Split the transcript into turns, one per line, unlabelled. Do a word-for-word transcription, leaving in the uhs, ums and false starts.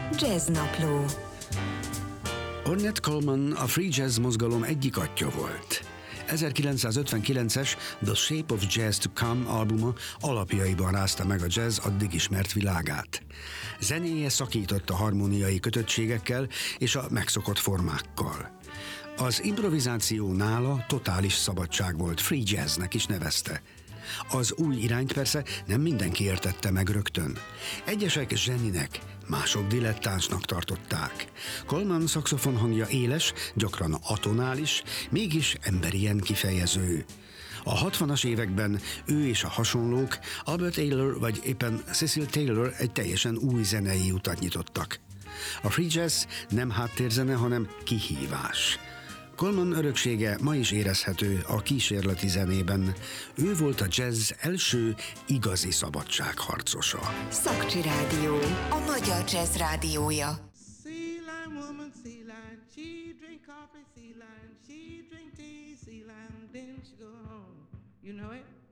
Jazznapló.
Ornette Coleman a free jazz mozgalom egyik atya volt. ezerkilencszázötvenkilences The Shape of Jazz to Come albuma alapjaiban rázta meg a jazz addig ismert világát. Zenéje szakított a harmóniai kötöttségekkel és a megszokott formákkal. Az improvizáció nála totális szabadság volt, free jazznek is nevezte. Az új irányt persze nem mindenki értette meg rögtön. Egyesek zseninek, mások dilettánsnak tartották. Coleman szaxofon hangja éles, gyakran atonális, mégis emberien kifejező. A hatvanas években ő és a hasonlók, Albert Ayler vagy éppen Cecil Taylor egy teljesen új zenei utat nyitottak. A free jazz nem háttérzene, hanem kihívás. Coleman öröksége ma is érezhető a kísérleti zenében. Ő volt a jazz első igazi szabadságharcosa.
Szakcsi Rádió, a magyar jazz rádiója.
Sea line woman, sea line, she drink coffee, sea line, she drink tea, sea line, then she go home. You know it?